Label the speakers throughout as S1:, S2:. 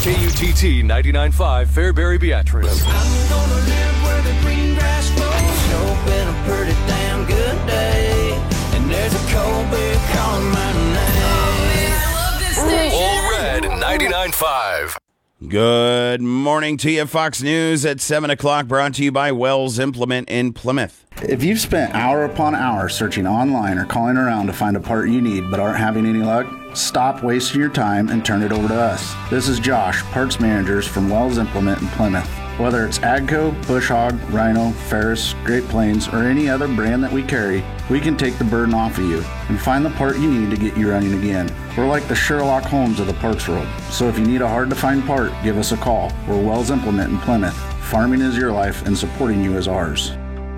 S1: KUTT 99.5 Fairbury Beatrice.
S2: I'm gonna live where the green grass grows. It's been a pretty damn good day. And there's a cold beer calling my name. I love this station.
S1: Old Red 99.5.
S3: Good morning to you. Fox News at 7 o'clock, brought to you by Wells Implement in Plymouth.
S4: If you've spent hour upon hour searching online or calling around to find a part you need but aren't having any luck, stop wasting your time and turn it over to us. This is Josh, parts managers from Wells Implement in Plymouth. Whether it's AGCO, Bush Hog, Rhino, Ferris, Great Plains, or any other brand that we carry, we can take the burden off of you and find the part you need to get you running again. We're like the Sherlock Holmes of the parts world, so if you need a hard-to-find part, give us a call. We're Wells Implement in Plymouth. Farming is your life and supporting you is ours.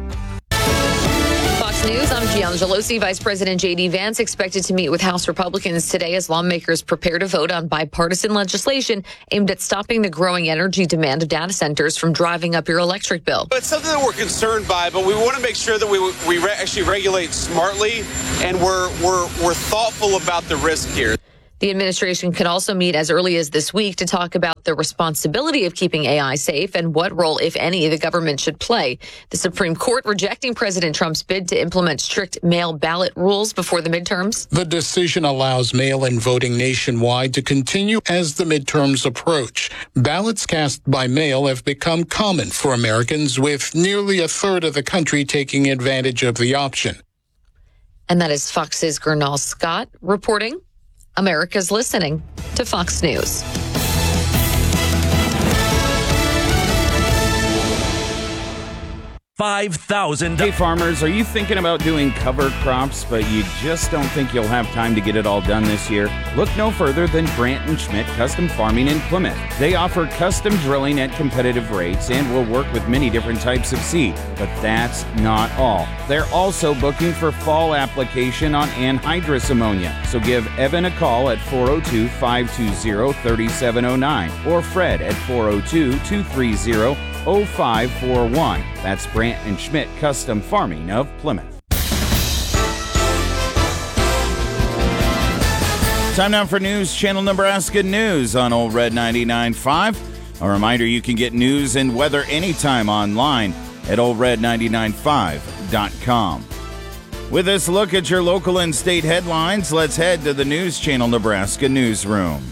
S5: News. I'm Gianna Gelosi. Vice President J.D. Vance expected to meet with House Republicans today as lawmakers prepare to vote on bipartisan legislation aimed at stopping the growing energy demand of data centers from driving up your electric bill.
S6: It's something that we're concerned by, but we want to make sure that we actually regulate smartly and we're thoughtful about the risk here.
S5: The administration could also meet as early as this week to talk about the responsibility of keeping AI safe and what role, if any, the government should play. The Supreme Court rejecting President Trump's bid to implement strict mail ballot rules before the midterms.
S7: The decision allows mail-in voting nationwide to continue as the midterms approach. Ballots cast by mail have become common for Americans, with nearly a third of the country taking advantage of the option.
S5: And that is Fox's Gernal Scott reporting. America's listening to Fox News.
S8: 5,000.
S3: Hey farmers, are you thinking about doing cover crops, but you just don't think you'll have time to get it all done this year? Look no further than Brandt & Schmidt Custom Farming in Plymouth. They offer custom drilling at competitive rates and will work with many different types of seed. But that's not all. They're also booking for fall application on anhydrous ammonia. So give Evan a call at 402-520-3709 or Fred at 402-230-0541. That's Brandt & Schmidt Custom Farming of Plymouth. Time now for News Channel Nebraska News on Old Red 99.5. A reminder, you can get news and weather anytime online at oldred995.com. With this look at your local and state headlines, let's head to the News Channel Nebraska newsroom.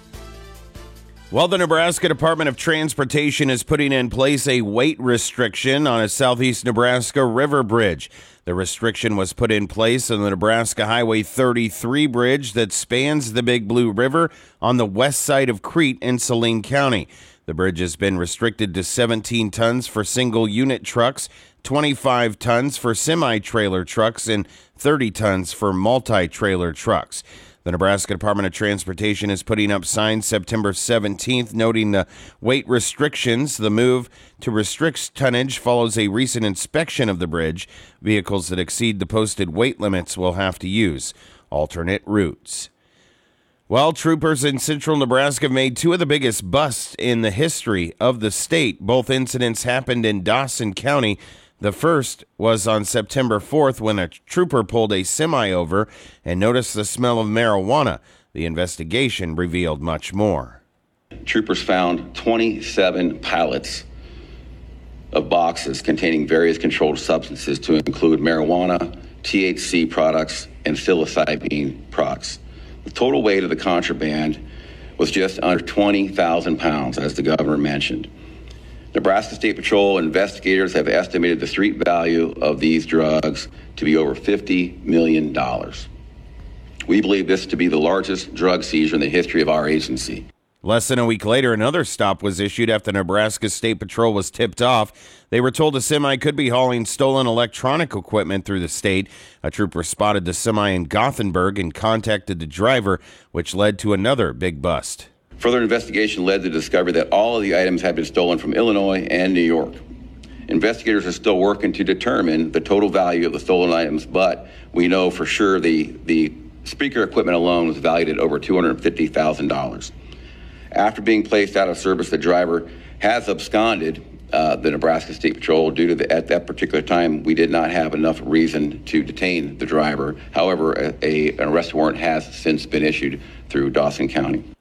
S3: Well, the Nebraska Department of Transportation is putting in place a weight restriction on a southeast Nebraska river bridge. The restriction was put in place on the Nebraska Highway 33 bridge that spans the Big Blue River on the west side of Crete in Saline County. The bridge has been restricted to 17 tons for single-unit trucks, 25 tons for semi-trailer trucks, and 30 tons for multi-trailer trucks. The Nebraska Department of Transportation is putting up signs September 17th noting the weight restrictions. The move to restrict tonnage follows a recent inspection of the bridge. Vehicles that exceed the posted weight limits will have to use alternate routes. Well, troopers in central Nebraska made two of the biggest busts in the history of the state. Both incidents happened in Dawson County. The first was on September 4th when a trooper pulled a semi over and noticed the smell of marijuana. The investigation revealed much more.
S9: Troopers found 27 pallets of boxes containing various controlled substances to include marijuana, THC products, and psilocybin products. The total weight of the contraband was just under 20,000 pounds, as the governor mentioned. Nebraska State Patrol investigators have estimated the street value of these drugs to be over $50 million. We believe this to be the largest drug seizure in the history of our agency.
S3: Less than a week later, another stop was issued after Nebraska State Patrol was tipped off. They were told a semi could be hauling stolen electronic equipment through the state. A trooper spotted the semi in Gothenburg and contacted the driver, which led to another big bust.
S9: Further investigation led to the discovery that all of the items had been stolen from Illinois and New York. Investigators are still working to determine the total value of the stolen items, but we know for sure the speaker equipment alone was valued at over $250,000. After being placed out of service, the driver has absconded the Nebraska State Patrol due to at that particular time we did not have enough reason to detain the driver. However, an arrest warrant has since been issued through Dawson County.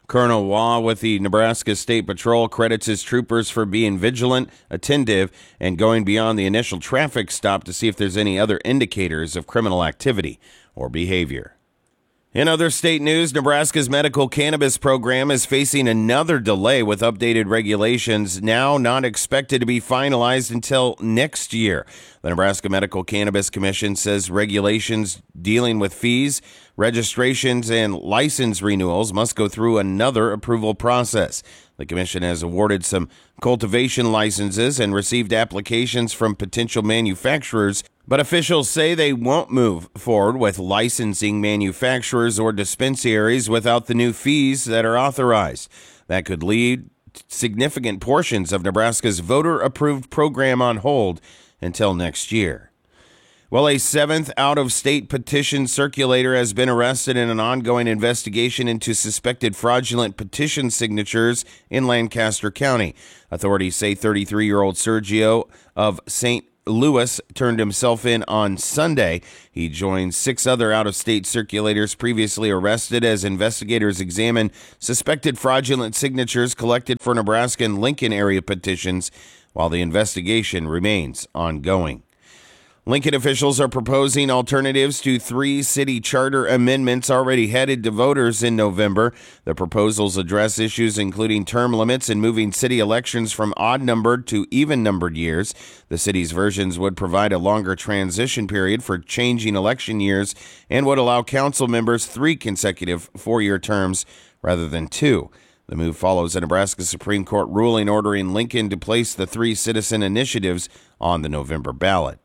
S3: Colonel Waugh with the Nebraska State Patrol credits his troopers for being vigilant, attentive, and going beyond the initial traffic stop to see if there's any other indicators of criminal activity or behavior. In other state news, Nebraska's medical cannabis program is facing another delay with updated regulations now not expected to be finalized until next year. The Nebraska Medical Cannabis Commission says regulations dealing with fees, registrations, and license renewals must go through another approval process. The commission has awarded some cultivation licenses and received applications from potential manufacturers, but officials say they won't move forward with licensing manufacturers or dispensaries without the new fees that are authorized. That could leave significant portions of Nebraska's voter-approved program on hold until next year. Well, a seventh out-of-state petition circulator has been arrested in an ongoing investigation into suspected fraudulent petition signatures in Lancaster County. Authorities say 33-year-old Sergio of St. Louis turned himself in on Sunday. He joined 6 other out-of-state circulators previously arrested as investigators examine suspected fraudulent signatures collected for Nebraska and Lincoln area petitions while the investigation remains ongoing. Lincoln officials are proposing alternatives to 3 city charter amendments already headed to voters in November. The proposals address issues including term limits and moving city elections from odd-numbered to even-numbered years. The city's versions would provide a longer transition period for changing election years and would allow council members 3 consecutive 4-year terms rather than 2. The move follows a Nebraska Supreme Court ruling ordering Lincoln to place the 3 citizen initiatives on the November ballot.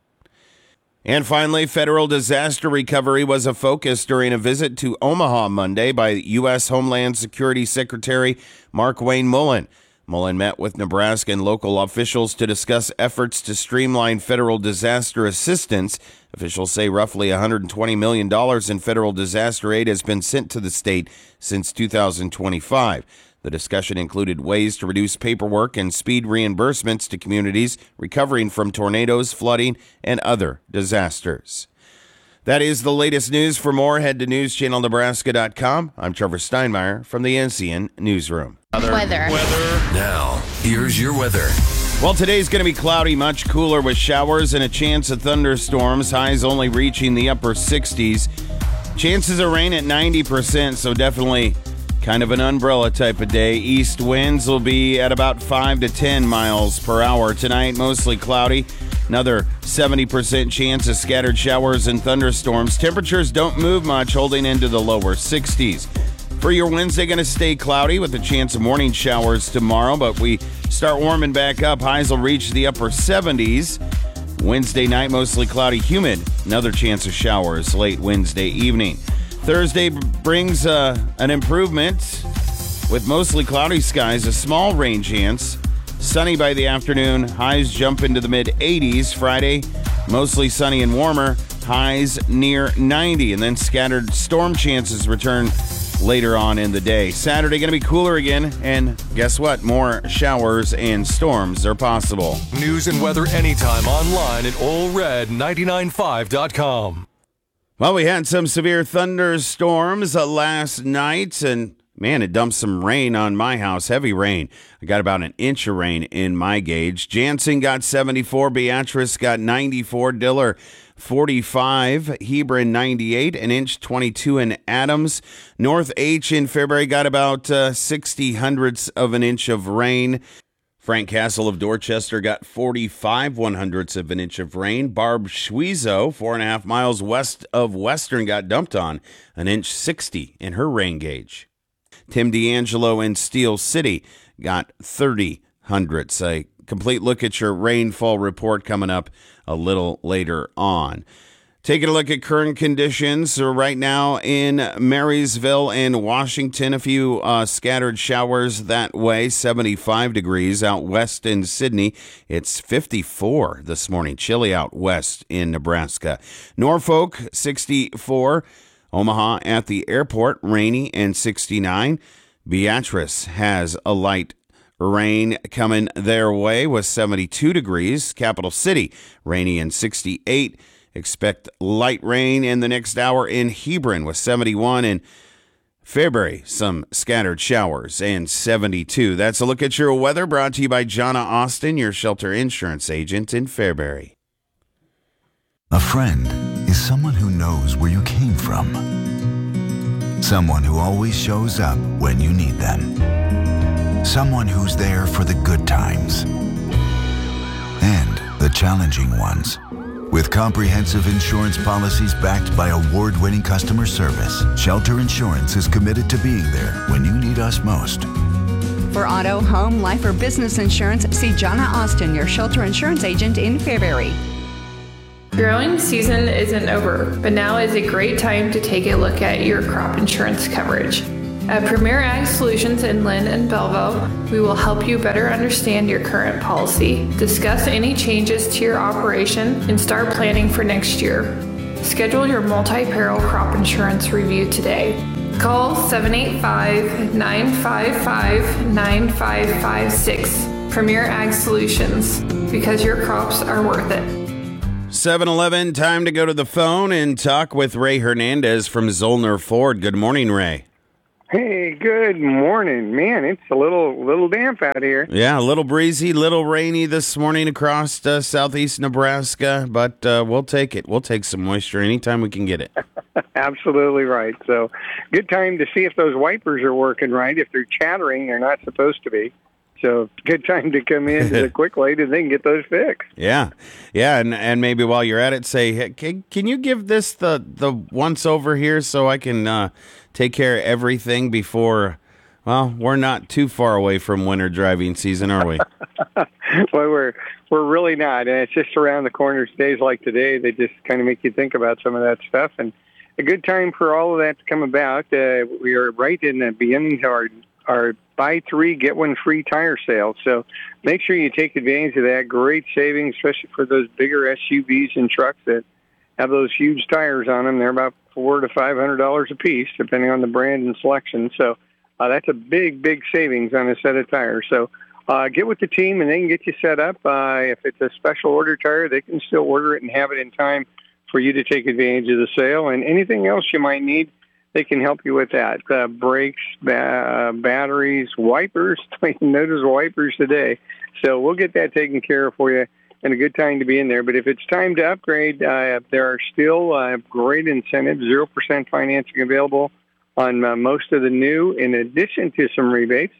S3: And finally, federal disaster recovery was a focus during a visit to Omaha Monday by U.S. Homeland Security Secretary Mark Wayne Mullen. Mullen met with Nebraska and local officials to discuss efforts to streamline federal disaster assistance. Officials say roughly $120 million in federal disaster aid has been sent to the state since 2025. The discussion included ways to reduce paperwork and speed reimbursements to communities recovering from tornadoes, flooding, and other disasters. That is the latest news. For more, head to newschannelnebraska.com. I'm Trevor Steinmeier from the NCN Newsroom.
S8: Weather.
S1: Now, here's your weather.
S3: Well, today's going to be cloudy, much cooler with showers and a chance of thunderstorms. Highs only reaching the upper 60s. Chances of rain at 90%, so definitely kind of an umbrella type of day. East winds will be at about 5 to 10 miles per hour. Tonight, mostly cloudy. Another 70% chance of scattered showers and thunderstorms. Temperatures don't move much, holding into the lower 60s. For your Wednesday, going to stay cloudy with a chance of morning showers tomorrow, but we start warming back up. Highs will reach the upper 70s. Wednesday night, mostly cloudy, humid. Another chance of showers late Wednesday evening. Thursday brings an improvement with mostly cloudy skies, a small rain chance. Sunny by the afternoon, highs jump into the mid-80s. Friday, mostly sunny and warmer, highs near 90. And then scattered storm chances return later on in the day. Saturday going to be cooler again, and guess what? More showers and storms are possible.
S1: News and weather anytime online at allred995.com.
S3: Well, we had some severe thunderstorms last night, and man, it dumped some rain on my house, heavy rain. I got about an inch of rain in my gauge. Jansen got 74, Beatrice got 94, Diller 45, Hebron 98, an inch 22 in Adams. North H in February got about 60 hundredths of an inch of rain. Frank Castle of Dorchester got 45 100ths of an inch of rain. Barb Schwezo, 4.5 miles west of Western, got dumped on an inch 60 in her rain gauge. Tim D'Angelo in Steel City got 30 hundredths. A complete look at your rainfall report coming up a little later on. Taking a look at current conditions right now in Marysville and Washington, a few scattered showers that way, 75 degrees. Out west in Sydney, it's 54 this morning, chilly out west in Nebraska. Norfolk, 64. Omaha at the airport, rainy and 69. Beatrice has a light rain coming their way with 72 degrees. Capital City, rainy and 68. Expect light rain in the next hour in Hebron with 71, and Fairbury, some scattered showers, and 72. That's a look at your weather, brought to you by Jonna Austin, your shelter insurance agent in Fairbury.
S8: A friend is someone who knows where you came from. Someone who always shows up when you need them. Someone who's there for the good times and the challenging ones. With comprehensive insurance policies backed by award-winning customer service, Shelter Insurance is committed to being there when you need us most.
S10: For auto, home, life, or business insurance, see Jonna Austin, your shelter insurance agent in Fairbury.
S11: Growing season isn't over, but now is a great time to take a look at your crop insurance coverage. At Premier Ag Solutions in Lynn and Belleville, we will help you better understand your current policy, discuss any changes to your operation, and start planning for next year. Schedule your multi-peril crop insurance review today. Call 785-955-9556. Premier Ag Solutions, because your crops are worth it.
S3: 7-Eleven, time to go to the phone and talk with Ray Hernandez from Zollner Ford. Good morning, Ray.
S12: Hey, good morning. Man, it's a little damp out here.
S3: Yeah, a little breezy, little rainy this morning across southeast Nebraska, but we'll take it. We'll take some moisture anytime we can get it.
S12: Absolutely right. So good time to see if those wipers are working right. If they're chattering, they're not supposed to be. So good time to come in to the quick lane and they can get those fixed.
S3: Yeah, and maybe while you're at it, say, hey, can you give this the once over here so I can take care of everything before, well, we're not too far away from winter driving season, are we?
S12: Well, we're really not, and it's just around the corner. Days like today, they just kind of make you think about some of that stuff, and a good time for all of that to come about. We are right in the beginning of our buy 3, get 1 free tire sale. So make sure you take advantage of that. Great savings, especially for those bigger SUVs and trucks that have those huge tires on them. They're about $400 to $500 a piece, depending on the brand and selection. So that's a big savings on a set of tires. So get with the team and they can get you set up. If it's a special order tire, they can still order it and have it in time for you to take advantage of the sale. And anything else you might need, they can help you with that. Brakes, batteries, wipers. I noticed wipers today. So we'll get that taken care of for you, and a good time to be in there. But if it's time to upgrade, there are still great incentives, 0% financing available on most of the new, in addition to some rebates.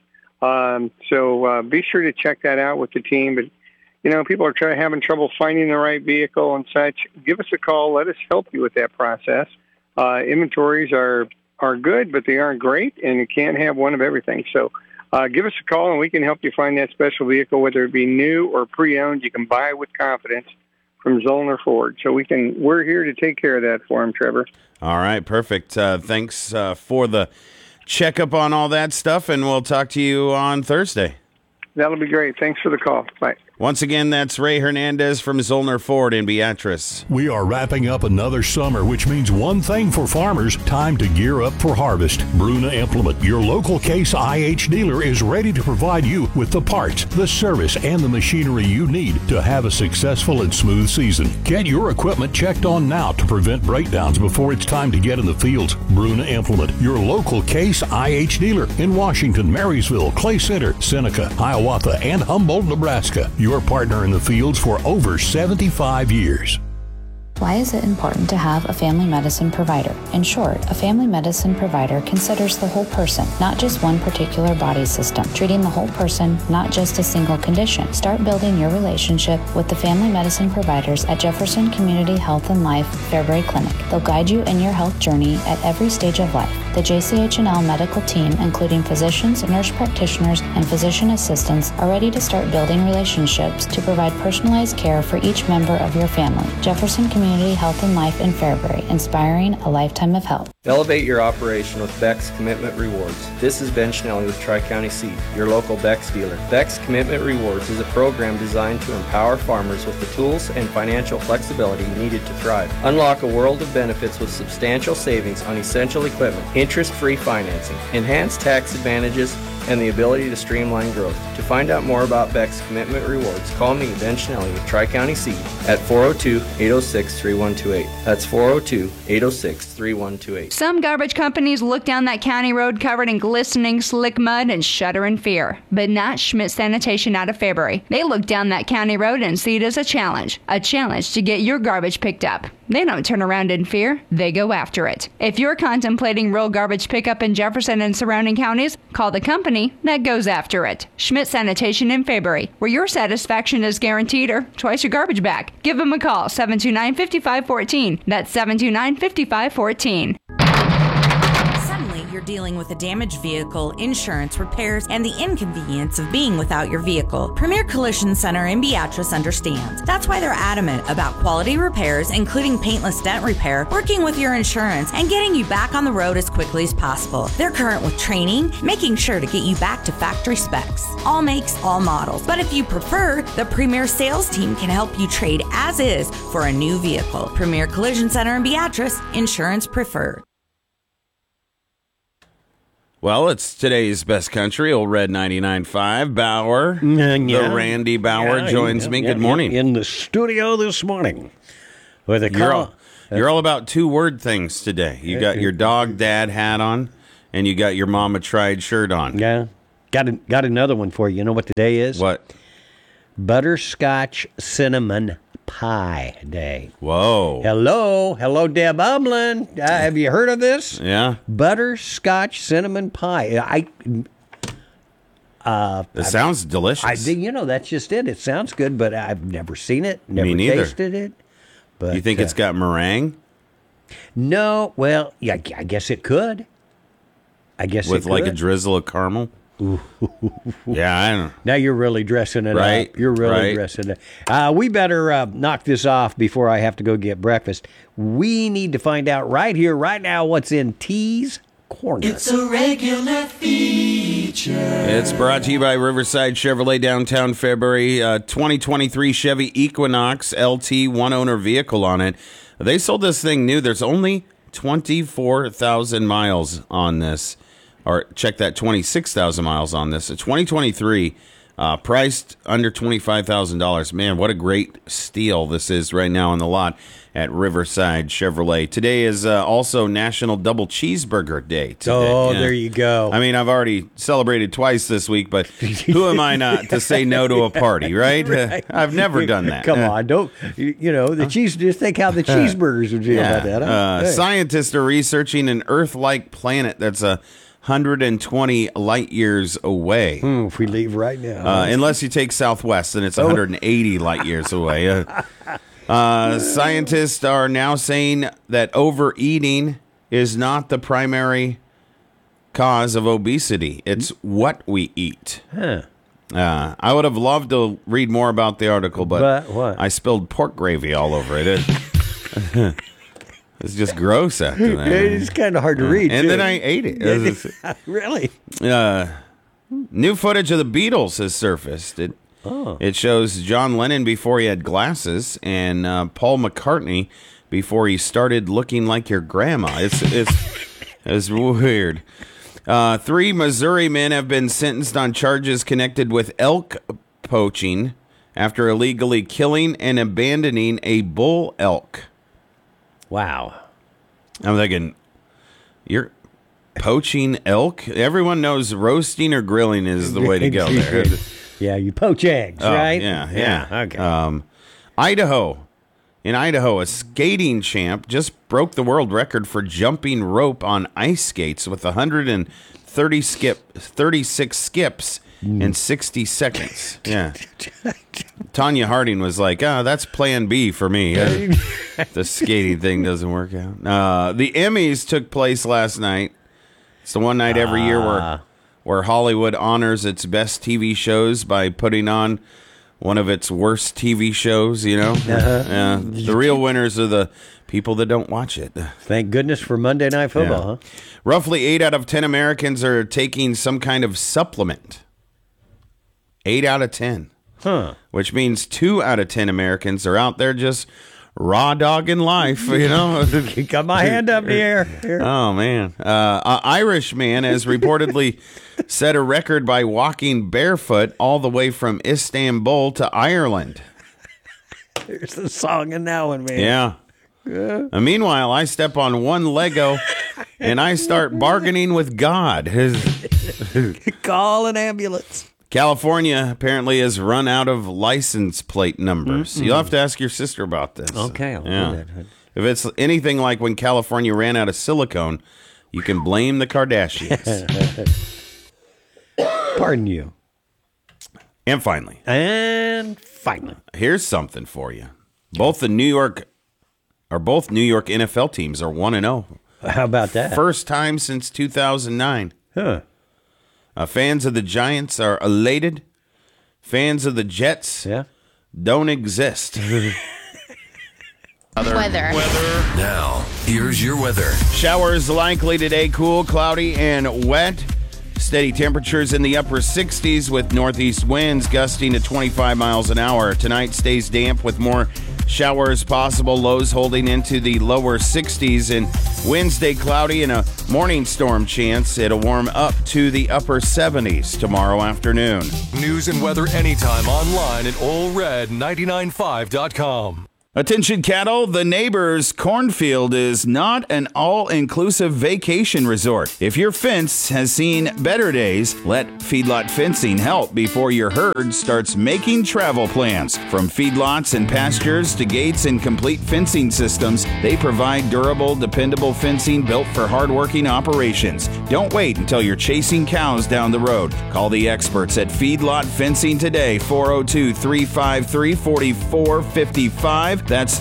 S12: So be sure to check that out with the team. But, people are having trouble finding the right vehicle and such. Give us a call. Let us help you with that process. Inventories are good, but they aren't great, and you can't have one of everything. So give us a call, and we can help you find that special vehicle, whether it be new or pre-owned. You can buy with confidence from Zollner Ford. So we're here to take care of that for him, Trevor.
S3: All right, perfect. Thanks for the checkup on all that stuff, and we'll talk to you on Thursday.
S12: That'll be great. Thanks for the call. Bye.
S3: Once again, that's Ray Hernandez from Zollner Ford in Beatrice.
S13: We are wrapping up another summer, which means one thing for farmers: time to gear up for harvest. Bruna Implement, your local Case IH dealer, is ready to provide you with the parts, the service, and the machinery you need to have a successful and smooth season. Get your equipment checked on now to prevent breakdowns before it's time to get in the fields. Bruna Implement, your local Case IH dealer in Washington, Marysville, Clay Center, Seneca, Hiawatha, and Humboldt, Nebraska. Your partner in the fields for over 75 years.
S14: Why is it important to have a family medicine provider? In short, a family medicine provider considers the whole person, not just one particular body system, treating the whole person, not just a single condition. Start building your relationship with the family medicine providers at Jefferson Community Health and Life Fairbury Clinic. They'll guide you in your health journey at every stage of life. The JCH&L medical team, including physicians, nurse practitioners, and physician assistants, are ready to start building relationships to provide personalized care for each member of your family. Jefferson Community Health and Life in Fairbury, inspiring a lifetime of health.
S15: Elevate your operation with Beck's Commitment Rewards. This is Ben Schnelly with Tri-County Seed, your local Beck's dealer. Beck's Commitment Rewards is a program designed to empower farmers with the tools and financial flexibility needed to thrive. Unlock a world of benefits with substantial savings on essential equipment, interest-free financing, enhanced tax advantages, and the ability to streamline growth. To find out more about Beck's Commitment Rewards, call me, Ben Schnelly with Tri-County Seed at 402-806-3128. That's 402-806-3128.
S10: Some garbage companies look down that county road covered in glistening slick mud and shudder in fear, but not Schmidt Sanitation out of Fairbury. They look down that county road and see it as a challenge to get your garbage picked up. They don't turn around in fear, they go after it. If you're contemplating rural garbage pickup in Jefferson and surrounding counties, call the company that goes after it. Schmidt Sanitation in Fairbury, where your satisfaction is guaranteed or twice your garbage back. Give them a call, 729-5514. That's 729-5514.
S16: Suddenly, you're dealing with a damaged vehicle, insurance, repairs, and the inconvenience of being without your vehicle. Premier Collision Center in Beatrice understands. That's why they're adamant about quality repairs, including paintless dent repair, working with your insurance, and getting you back on the road as quickly as possible. They're current with training, making sure to get you back to factory specs. All makes, all models. But if you prefer, the Premier sales team can help you trade as is for a new vehicle. Premier Collision Center in Beatrice, insurance preferred.
S3: Well, it's today's best country, Old Red 99.5. Bauer, the Randy Bauer joins me. Good morning.
S17: In the studio this morning. With a
S3: you're all about two-word things today. You got your dog dad hat on, and you got your mama tried shirt on.
S17: Yeah. Got another one for you. You know what today is?
S3: What?
S17: Butterscotch Cinnamon Pie Day.
S3: Whoa.
S17: Hello, Deb Umlin. Have you heard of this?
S3: Yeah.
S17: Butterscotch Cinnamon Pie.
S3: It sounds delicious.
S17: That's just it. It sounds good, but I've never seen it, never
S3: Me neither.
S17: tasted it. But
S3: you think it's got meringue?
S17: No. Well, yeah, I guess it could.
S3: With like a drizzle of caramel?
S17: Ooh.
S3: Yeah, I don't know.
S17: Now you're really dressing it up. You're really dressing it up. We better knock this off before I have to go get breakfast. We need to find out right here, right now, what's in T's Corner.
S2: It's a regular feature.
S3: It's brought to you by Riverside Chevrolet, downtown Fairbury. 2023 Chevy Equinox LT, one-owner vehicle on it. They sold this thing new. There's only 24,000 miles on this. Or check that, 26,000 miles on this. A 2023, priced under $25,000. Man, what a great steal this is right now on the lot at Riverside Chevrolet. Today is also National Double Cheeseburger Day.
S17: There you go.
S3: I mean, I've already celebrated twice this week, but who am I not to say no to a party, right?
S17: Right.
S3: I've never done that.
S17: Come on, don't, the cheese, just think how the cheeseburgers would feel about that. Huh?
S3: Scientists are researching an Earth-like planet that's 120 light years away.
S17: If we leave right now.
S3: Unless you take Southwest, then it's 180 light years away. Scientists are now saying that overeating is not the primary cause of obesity. It's what we eat.
S17: Huh.
S3: I would have loved to read more about the article, but
S17: what?
S3: I spilled pork gravy all over it. It's just gross after that.
S17: It's kind of hard to read,
S3: and
S17: too.
S3: then I ate it.
S17: Really?
S3: New footage of the Beatles has surfaced. It shows John Lennon before he had glasses and Paul McCartney before he started looking like your grandma. It's weird. 3 Missouri men have been sentenced on charges connected with elk poaching after illegally killing and abandoning a bull elk.
S17: Wow.
S3: I'm thinking, you're poaching elk? Everyone knows roasting or grilling is the way to go there.
S17: Yeah, you poach eggs, right?
S3: Yeah.
S17: Okay.
S3: Idaho. In Idaho, a skating champ just broke the world record for jumping rope on ice skates with 36 skips in 60 seconds. Yeah. Tanya Harding was like, that's plan B for me. The skating thing doesn't work out. The Emmys took place last night. It's the one night every year where Hollywood honors its best TV shows by putting on one of its worst TV shows, The real winners are the people that don't watch it.
S17: Thank goodness for Monday Night Football, huh?
S3: Roughly 8 out of 10 Americans are taking some kind of supplement. 8 out of 10.
S17: Huh.
S3: Which means 2 out of 10 Americans are out there just raw dogging life, you know.
S17: Got my hand up in the air. Here.
S3: Oh, man. Irish man has reportedly set a record by walking barefoot all the way from Istanbul to Ireland.
S17: There's the song in that one, man.
S3: Yeah. Meanwhile, I step on one Lego and I start bargaining with God.
S17: Call an ambulance.
S3: California apparently has run out of license plate numbers. You'll have to ask your sister about this.
S17: Okay, I'll do that.
S3: If it's anything like when California ran out of silicone, you can blame the Kardashians.
S17: Pardon you.
S3: And finally,
S17: here's
S3: something for you. Both New York NFL teams are 1-0.
S17: How about that?
S3: First time since 2009.
S17: Huh.
S3: Fans of the Giants are elated. Fans of the Jets don't exist.
S1: Weather. Now, here's your weather.
S3: Showers likely today, cool, cloudy, and wet. Steady temperatures in the upper 60s with northeast winds gusting to 25 miles an hour. Tonight stays damp with more showers possible, lows holding into the lower 60s, and Wednesday cloudy and a morning storm chance. It'll warm up to the upper 70s tomorrow afternoon.
S1: News and weather anytime online at allred995.com.
S3: Attention cattle, the neighbor's cornfield is not an all-inclusive vacation resort. If your fence has seen better days, let Feedlot Fencing help before your herd starts making travel plans. From feedlots and pastures to gates and complete fencing systems, they provide durable, dependable fencing built for hardworking operations. Don't wait until you're chasing cows down the road. Call the experts at Feedlot Fencing today, 402-353-4455. That's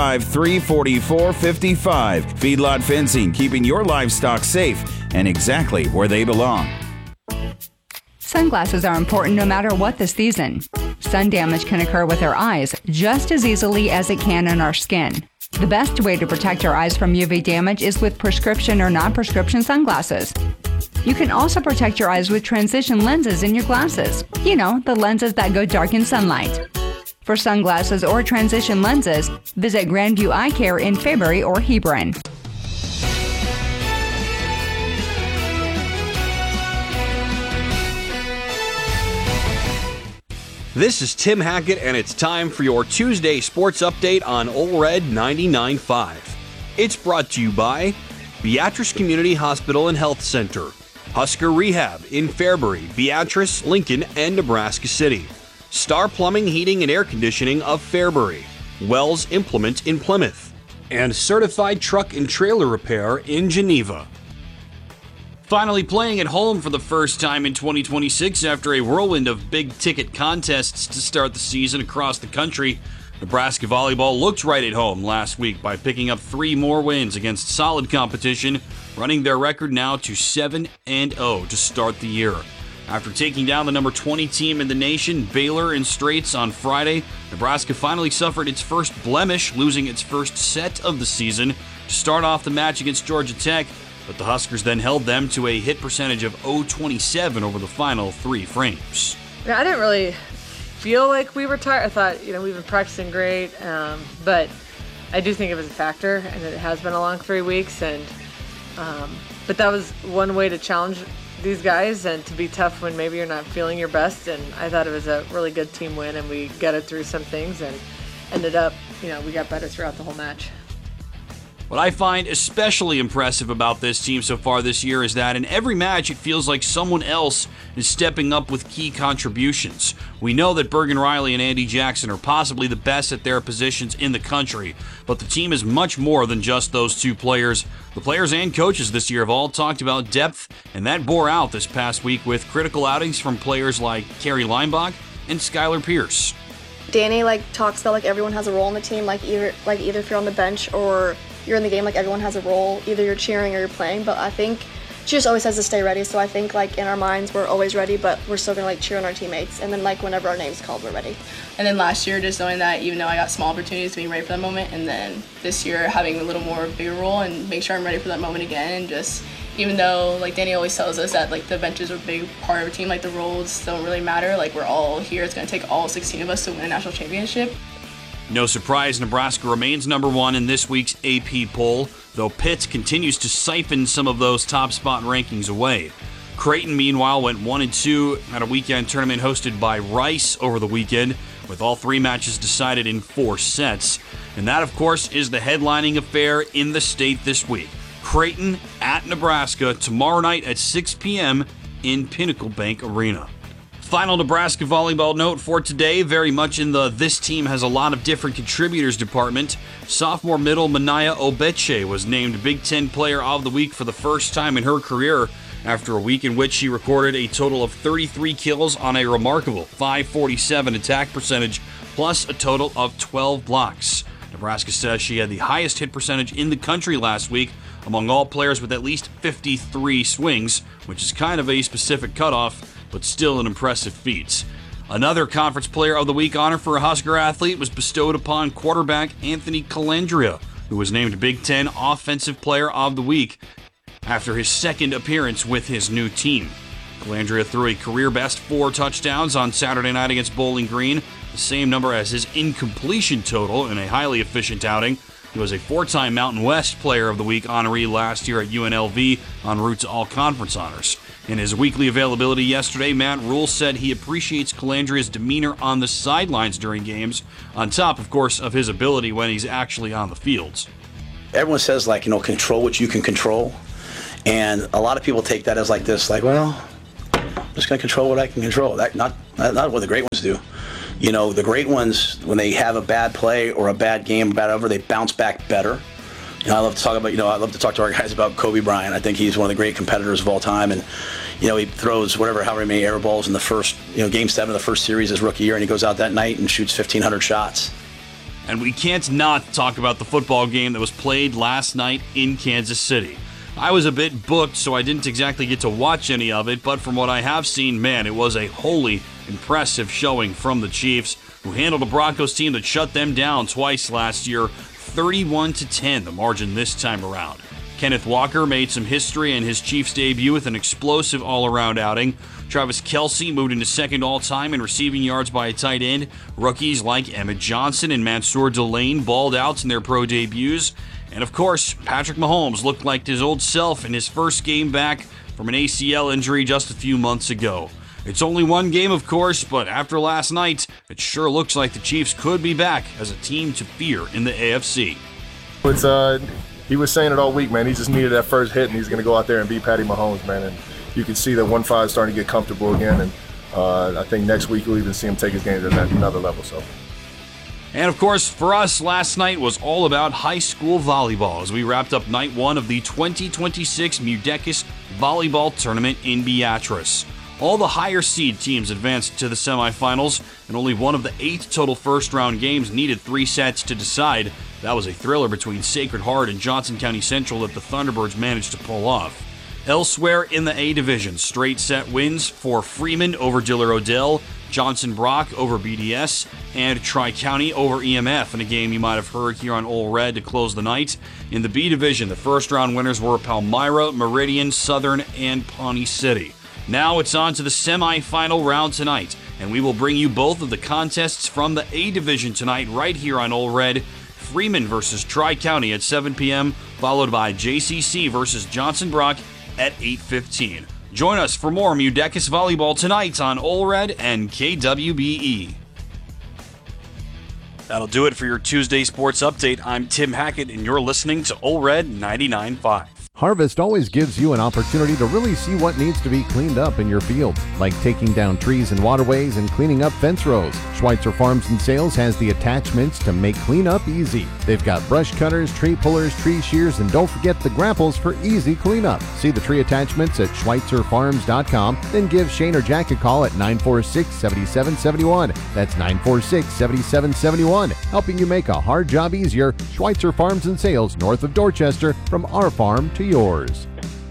S3: 353-4455. Feedlot Fencing, keeping your livestock safe and exactly where they belong.
S10: Sunglasses are important no matter what the season. Sun damage can occur with our eyes just as easily as it can in our skin. The best way to protect our eyes from UV damage is with prescription or non-prescription sunglasses. You can also protect your eyes with transition lenses in your glasses. You know, the lenses that go dark in sunlight. For sunglasses or transition lenses, visit Grandview Eye Care in Fairbury or Hebron.
S18: This is Tim Hackett, and it's time for your Tuesday sports update on Ole Red 99.5. It's brought to you by Beatrice Community Hospital and Health Center, Husker Rehab in Fairbury, Beatrice, Lincoln, and Nebraska City, Star Plumbing, Heating, and Air Conditioning of Fairbury, Wells Implement in Plymouth, and Certified Truck and Trailer Repair in Geneva. Finally playing at home for the first time in 2026 after a whirlwind of big-ticket contests to start the season across the country, Nebraska volleyball looked right at home last week by picking up 3 more wins against solid competition, running their record now to 7-0 to start the year. After taking down the number 20 team in the nation, Baylor in straights on Friday, Nebraska finally suffered its first blemish, losing its first set of the season to start off the match against Georgia Tech, but the Huskers then held them to a hit percentage of .027 over the final 3 frames.
S19: Yeah, I didn't really feel like we were tired. I thought, we've been practicing great, but I do think it was a factor, and it has been a long 3 weeks, and but that was one way to challenge these guys and to be tough when maybe you're not feeling your best, and I thought it was a really good team win, and we gutted through some things and ended up, we got better throughout the whole match.
S18: What I find especially impressive about this team so far this year is that in every match it feels like someone else is stepping up with key contributions. We know that Bergen Riley and Andy Jackson are possibly the best at their positions in the country, but the team is much more than just those 2 players. The players and coaches this year have all talked about depth, and that bore out this past week with critical outings from players like Carrie Leinbach and Skylar Pierce.
S20: Danny talks about everyone has a role in the team, either if you're on the bench or you're in the game, everyone has a role, either you're cheering or you're playing, but I think she just always says to stay ready, so I think in our minds we're always ready, but we're still gonna cheer on our teammates, and then whenever our name's called, we're ready.
S21: And then last year, just knowing that even though I got small opportunities to be ready for that moment, and then this year having a little more bigger role and make sure I'm ready for that moment again, and just even though Danny always tells us that the benches are a big part of a team, the roles don't really matter, we're all here, it's gonna take all 16 of us to win a national championship.
S18: No surprise, Nebraska remains number 1 in this week's AP poll, though Pitt continues to siphon some of those top spot rankings away. Creighton, meanwhile, went 1-2 at a weekend tournament hosted by Rice over the weekend, with all 3 matches decided in 4 sets. And that, of course, is the headlining affair in the state this week. Creighton at Nebraska tomorrow night at 6 p.m. in Pinnacle Bank Arena. Final Nebraska volleyball note for today, very much in the this team has a lot of different contributors department. Sophomore middle Manaya Obeche was named Big Ten Player of the Week for the first time in her career after a week in which she recorded a total of 33 kills on a remarkable .547 attack percentage plus a total of 12 blocks. Nebraska says she had the highest hit percentage in the country last week among all players with at least 53 swings, which is kind of a specific cutoff, but still an impressive feat. Another Conference Player of the Week honor for a Husker athlete was bestowed upon quarterback Anthony Calandria, who was named Big Ten Offensive Player of the Week after his second appearance with his new team. Calandria threw a career-best 4 touchdowns on Saturday night against Bowling Green, the same number as his incompletion total in a highly efficient outing. He was a 4-time Mountain West Player of the Week honoree last year at UNLV en route to all-conference honors. In his weekly availability yesterday, Matt Rule said he appreciates Calandria's demeanor on the sidelines during games, on top, of course, of his ability when he's actually on the fields.
S4: Everyone says, control what you can control. And a lot of people take that as well, I'm just going to control what I can control. Not what the great ones do. The great ones, when they have a bad play or a bad game, they bounce back better. I love to talk to our guys about Kobe Bryant. I think he's one of the great competitors of all time, and he throws however many air balls in the first, game 7 of the first series his rookie year, and he goes out that night and shoots 1,500 shots.
S18: And we can't not talk about the football game that was played last night in Kansas City. I was a bit booked, so I didn't exactly get to watch any of it, but from what I have seen, man, it was a wholly impressive showing from the Chiefs, who handled a Broncos team that shut them down twice last year, 31-10, the margin this time around. Kenneth Walker made some history in his Chiefs debut with an explosive all-around outing. Travis Kelce moved into second all-time in receiving yards by a tight end. Rookies like Emmett Johnson and Mansour Delane balled out in their pro debuts. And of course, Patrick Mahomes looked like his old self in his first game back from an ACL injury just a few months ago. It's only one game, of course, but after last night, it sure looks like the Chiefs could be back as a team to fear in the AFC.
S22: He was saying it all week, man. He just needed that first hit, and he's going to go out there and beat Patty Mahomes, man. And you can see that 1-5 is starting to get comfortable again, and I think next week we'll even see him take his game to another level.
S18: And of course, for us, last night was all about high school volleyball as we wrapped up night 1 of the 2026 Mudecas Volleyball Tournament in Beatrice. All the higher seed teams advanced to the semifinals, and only one of the 8 total first-round games needed 3 sets to decide. That was a thriller between Sacred Heart and Johnson County Central that the Thunderbirds managed to pull off. Elsewhere in the A Division, straight set wins for Freeman over Diller Odell, Johnson Brock over BDS, and Tri-County over EMF in a game you might have heard here on Ole Red to close the night. In the B Division, the first-round winners were Palmyra, Meridian, Southern, and Pawnee City. Now it's on to the semi-final round tonight, and we will bring you both of the contests from the A Division tonight right here on Ole Red. Freeman versus Tri-County at 7 p.m., followed by JCC versus Johnson Brock at 8:15. Join us for more Mudecas Volleyball tonight on Ole Red and KWBE. That'll do it for your Tuesday Sports Update. I'm Tim Hackett, and you're listening to Ole Red 99.5.
S23: Harvest always gives you an opportunity to really see what needs to be cleaned up in your field, like taking down trees and waterways and cleaning up fence rows. Schweitzer Farms and Sales has the attachments to make cleanup easy. They've got brush cutters, tree pullers, tree shears, and don't forget the grapples for easy cleanup. See the tree attachments at schweitzerfarms.com, then give Shane or Jack a call at 946-7771. That's 946-7771. Helping you make a hard job easier. Schweitzer Farms and Sales, north of Dorchester, from our farm to yours.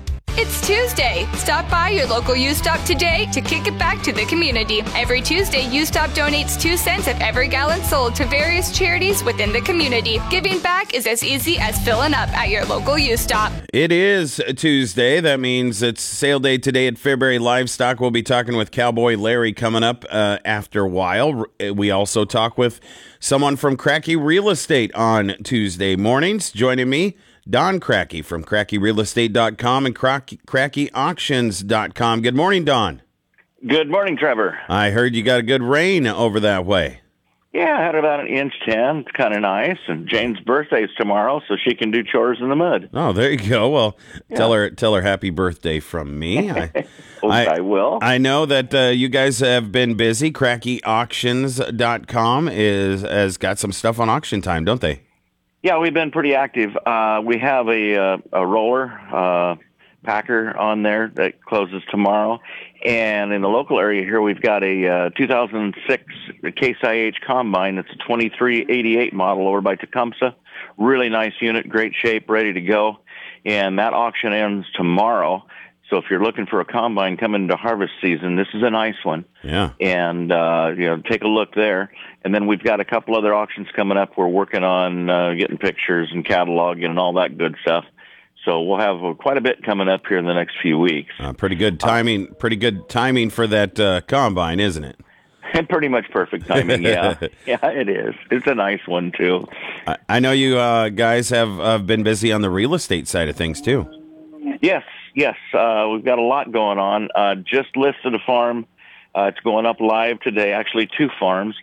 S5: It's Tuesday. Stop by your local U-Stop today to kick it back to the community. Every Tuesday, U-Stop donates 2 cents of every gallon sold to various charities within the community. Giving back is as easy as filling up at your local U-Stop.
S3: It is Tuesday. That means it's sale day today at Fairbury Livestock. We'll be talking with Cowboy Larry coming up after a while. We also talk with someone from Cracky Real Estate on Tuesday mornings. Joining me, Don Cracky from CrackyRealEstate.com and CrackyAuctions.com. Good morning, Don.
S6: Good morning, Trevor.
S3: I heard you got a good rain over that way.
S6: Yeah, I had about 1.10 inches. It's kind of nice. And Jane's birthday is tomorrow, so she can do chores in the mud.
S3: Oh, there you go. Well, tell her happy birthday from me.
S6: I will.
S3: I know that you guys have been busy. CrackyAuctions.com has got some stuff on auction time, don't they?
S6: Yeah, we've been pretty active. We have a roller packer on there that closes tomorrow. And in the local area here, we've got a 2006 Case IH Combine. It's a 2388 model over by Tecumseh. Really nice unit, great shape, ready to go. And that auction ends tomorrow. So if you're looking for a combine coming into harvest season, this is a nice one.
S3: Yeah.
S6: And, take a look there. And then we've got a couple other auctions coming up. We're working on getting pictures and cataloging and all that good stuff. So we'll have quite a bit coming up here in the next few weeks.
S3: Pretty good timing for that combine, isn't it?
S6: And pretty much perfect timing, yeah. Yeah, it is. It's a nice one, too.
S3: I know you guys have been busy on the real estate side of things, too.
S6: Yes. We've got a lot going on. Just listed a farm. It's going up live today, actually 2 farms.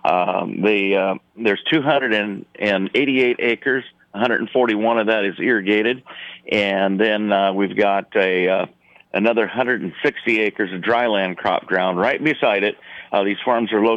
S6: There's 288 acres. 141 of that is irrigated. And then we've got another 160 acres of dryland crop ground right beside it. These farms are located